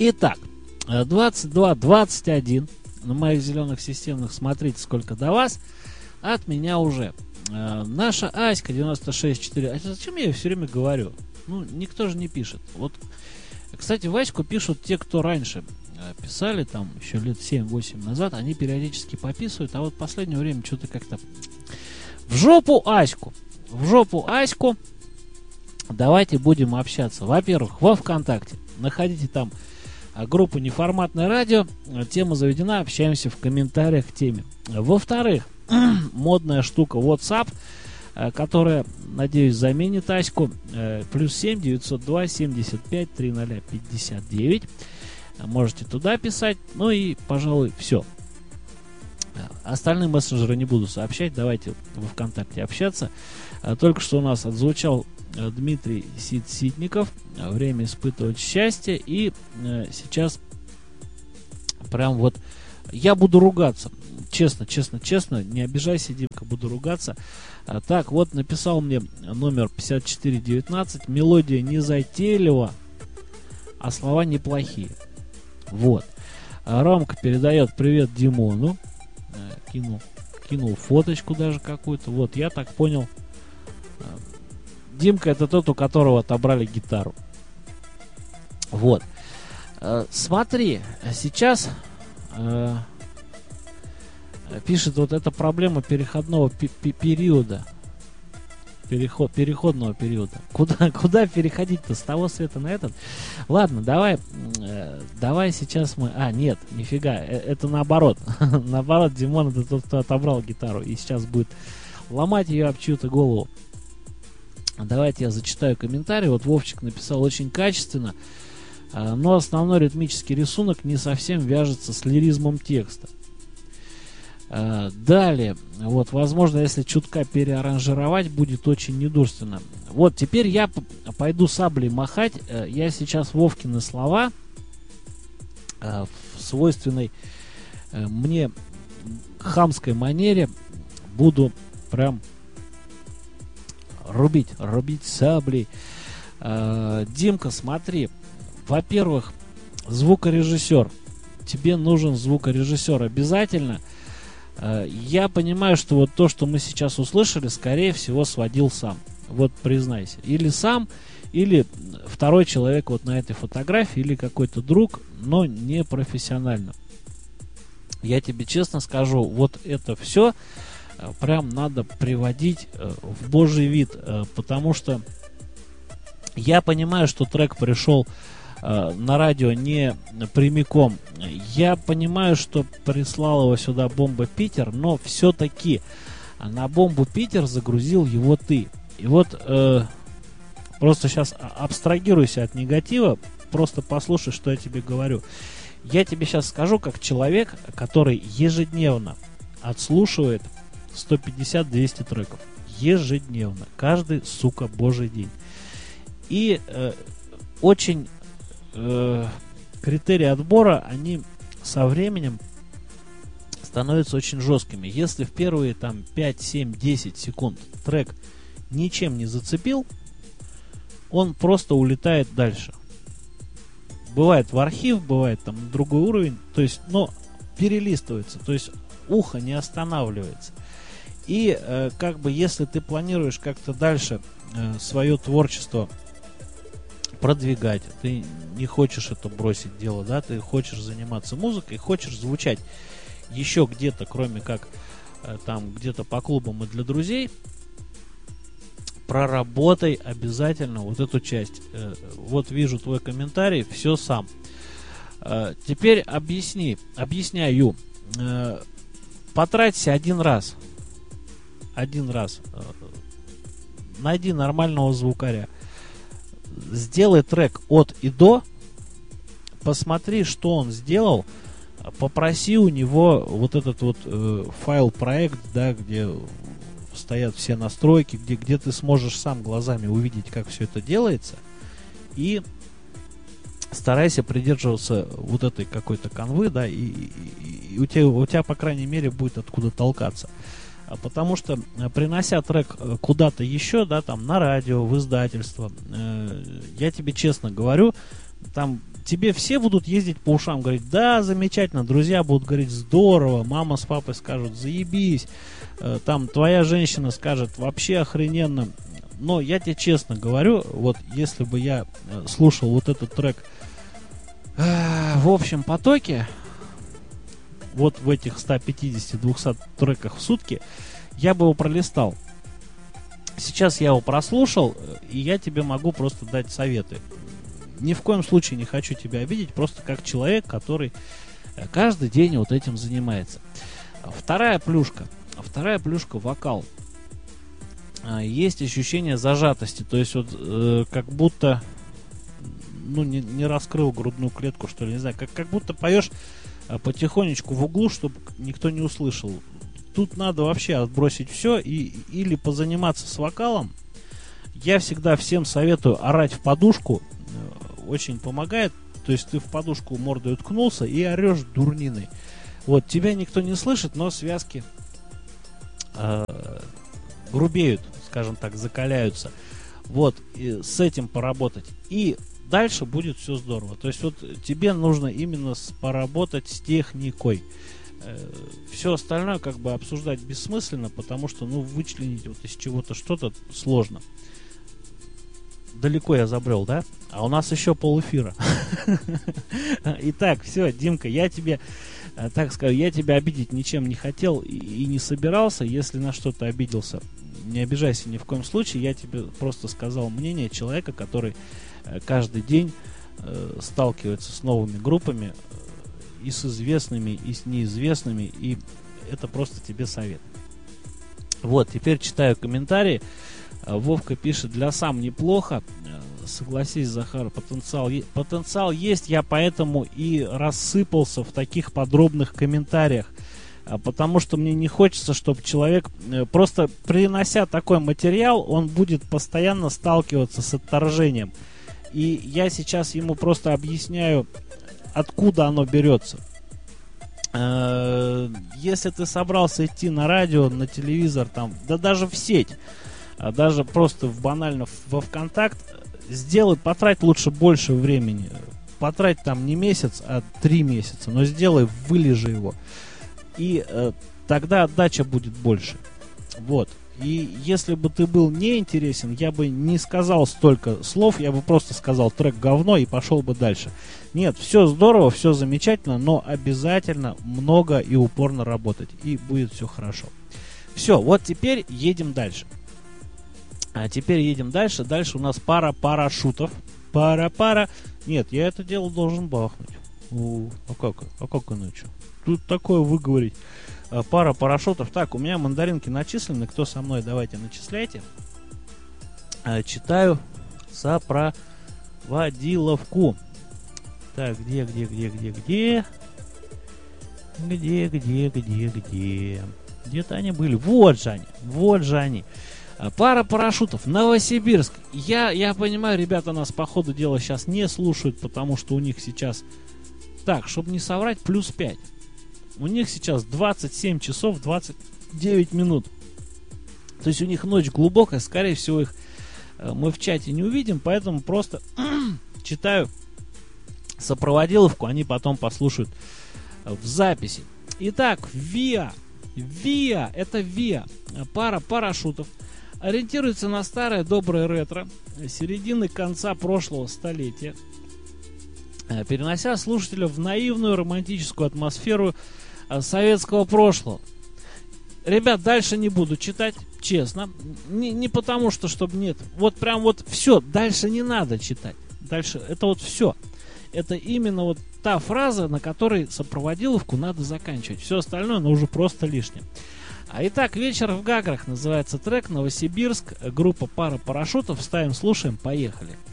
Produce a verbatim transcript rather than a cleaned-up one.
Итак, двадцать два двадцать один на моих зеленых системных, смотрите, сколько до вас. От меня уже. Э, наша Аська девяносто шесть четыре. А зачем я ее все время говорю? Ну, никто же не пишет. Вот, кстати, Ваську пишут те, кто раньше э, писали, там, еще лет семь-восемь назад. Они периодически пописывают, а вот в последнее время что-то как-то... В жопу Аську! В жопу Аську! Давайте будем общаться. Во-первых, во ВКонтакте. Находите там группу «Неформатное радио». Тема заведена. Общаемся в комментариях к теме. Во-вторых, модная штука WhatsApp, которая, надеюсь, заменит Аську. Плюс семь девятьсот два семьдесят пять тридцать пятьдесят девять. Можете туда писать. Ну и, пожалуй, все. Остальные мессенджеры не буду сообщать. Давайте во ВКонтакте общаться. Только что у нас отзвучал Дмитрий Сид Ситников. Время испытывать счастье. И э, сейчас прям вот я буду ругаться. Честно, честно, честно. Не обижайся, Димка, буду ругаться. А, так, вот написал мне номер пятьдесят четыре девятнадцать. Мелодия не затейлива, а слова неплохие. Вот. А Ромка передает привет Димону. Э, кинул, кинул фоточку даже какую-то. Вот, я так понял. Димка — это тот, у которого отобрали гитару. Вот. Э, смотри, сейчас э, пишет, вот эта проблема переходного пи- пи- периода. Переход, переходного периода. Куда, куда переходить-то? С того света на этот? Ладно, давай, э, давай сейчас мы... А, нет, нифига, э, это наоборот. Наоборот, Димон — это тот, кто отобрал гитару. И сейчас будет ломать ее об чью-то голову. Давайте я зачитаю комментарий. Вот Вовчик написал: очень качественно, но основной ритмический рисунок не совсем вяжется с лиризмом текста. Далее, вот, возможно, если чутка переаранжировать, будет очень недурственно. Вот, теперь я пойду саблей махать. Я сейчас Вовкины слова в свойственной мне хамской манере буду прям рубить, рубить саблей. Э, Димка, смотри, во-первых, звукорежиссер. Тебе нужен звукорежиссер обязательно. Э, я понимаю, что вот то, что мы сейчас услышали, скорее всего, сводил сам. Вот признайся. Или сам, или второй человек вот на этой фотографии, или какой-то друг, но не профессионально. Я тебе честно скажу, вот это все прям надо приводить э, в божий вид, э, потому что я понимаю, что трек пришел э, на радио не прямиком. Я понимаю, что прислал его сюда Бомба Питер, но все-таки на Бомбу Питер загрузил его ты. И вот э, просто сейчас абстрагируйся от негатива, просто послушай, что я тебе говорю. Я тебе сейчас скажу, как человек, который ежедневно отслушивает сто пятьдесят - двести треков. Ежедневно. Каждый, сука, божий день. И э, очень э, критерии отбора, они со временем становятся очень жесткими. Если в первые там пять, семь, десять секунд трек ничем не зацепил, он просто улетает дальше. Бывает в архив, бывает там на другой уровень. То есть, но перелистывается. То есть ухо не останавливается. И э, как бы если ты планируешь как-то дальше э, свое творчество продвигать, ты не хочешь это бросить дело, да, ты хочешь заниматься музыкой, хочешь звучать еще где-то, кроме как э, там где-то по клубам и для друзей, проработай обязательно вот эту часть. Э, вот вижу твой комментарий, все сам. Э, теперь объясни, объясняю. Э, потраться один раз. Один раз. Найди нормального звукаря. Сделай трек от и до. Посмотри, что он сделал. Попроси у него вот этот вот э, файл-проект, да, где стоят все настройки, где, где ты сможешь сам глазами увидеть, как все это делается. И старайся придерживаться вот этой какой-то канвы, да, и, и, и у тебя, у тебя, по крайней мере, будет откуда толкаться. Потому что, принося трек куда-то еще, да, там, на радио, в издательство, э, я тебе честно говорю, там тебе все будут ездить по ушам, говорить, да, замечательно, друзья будут говорить, здорово, мама с папой скажут, заебись, э, там твоя женщина скажет, вообще охрененно. Но я тебе честно говорю, вот если бы я э, слушал вот этот трек э, в общем потоке, вот в этих ста пятидесяти - двухстах треках в сутки, я бы его пролистал. Сейчас я его прослушал, и я тебе могу просто дать советы. Ни в коем случае не хочу тебя обидеть, просто как человек, который каждый день вот этим занимается. Вторая плюшка. Вторая плюшка — вокал. Есть ощущение зажатости, то есть вот э, как будто ну, не, не раскрыл грудную клетку, что ли, не знаю, как, как будто поешь потихонечку в углу, чтобы никто не услышал. Тут надо вообще отбросить все и, или позаниматься с вокалом. Я всегда всем советую орать в подушку. Очень помогает. То есть ты в подушку мордой уткнулся и орешь дурниной. Вот, тебя никто не слышит, но связки э, грубеют, скажем так, закаляются. Вот, и с этим поработать. И дальше будет все здорово. То есть вот тебе нужно именно с, поработать с техникой. Все остальное как бы обсуждать бессмысленно, потому что, ну, вычленить вот из чего-то что-то сложно. Далеко я забрел, да? А у нас еще полэфира. Итак, все, Димка, я тебе, так скажу, я тебя обидеть ничем не хотел и, и не собирался. Если на что-то обиделся, не обижайся ни в коем случае. Я тебе просто сказал мнение человека, который каждый день э, сталкивается с новыми группами, и с известными, и с неизвестными, и это просто тебе совет. Вот, теперь читаю комментарии. Вовка пишет, для сам неплохо. Согласись, Захар, потенциал, потенциал есть, я поэтому и рассыпался в таких подробных комментариях. Потому что мне не хочется, чтобы человек, просто принося такой материал, он будет постоянно сталкиваться с отторжением. И я сейчас ему просто объясняю, откуда оно берется. Если ты собрался идти на радио, на телевизор, там, да даже в сеть, даже просто в банально во ВКонтакт, сделай, потрать лучше больше времени. Потрать там не месяц, а три месяца, но сделай, вылежи его. И э, тогда отдача будет больше. Вот. И если бы ты был неинтересен, я бы не сказал столько слов, я бы просто сказал трек говно и пошел бы дальше. Нет, все здорово, все замечательно, но обязательно много и упорно работать, и будет все хорошо. Все, вот теперь едем дальше. А теперь едем дальше. Дальше у нас пара парашютов. Пара-пара. Нет, я это дело должен бахнуть. У, а как? А как иначе? Тут такое выговорить. Пара парашютов. Так, у меня мандаринки начислены. Кто со мной? Давайте начисляйте. Читаю сопроводиловку. Так, где, где, где, где, где? Где, где, где, где? Где-то они были. Вот же они. Вот же они. Пара парашютов. Новосибирск. Я, я понимаю, ребята нас по ходу дела сейчас не слушают, потому что у них сейчас... Так, чтобы не соврать, плюс пять. У них сейчас двадцать семь часов двадцать девять минут. То есть у них ночь глубокая. Скорее всего, их э, мы в чате не увидим, поэтому просто читаю сопроводиловку. Они потом послушают э, в записи. Итак, ВИА. ВИА. Это ВИА. Пара парашютов. Ориентируется на старое доброе ретро середины конца прошлого столетия, перенося слушателя в наивную романтическую атмосферу советского прошлого. Ребят, дальше не буду читать, честно. Не, не потому что, чтобы нет. Вот прям вот все, дальше не надо читать. Дальше, это вот все. Это именно вот та фраза, на которой сопроводиловку надо заканчивать. Все остальное, ну, уже просто лишнее. А итак, «Вечер в Гаграх» называется трек, Новосибирск, группа «Пара парашютов». Ставим, слушаем, поехали.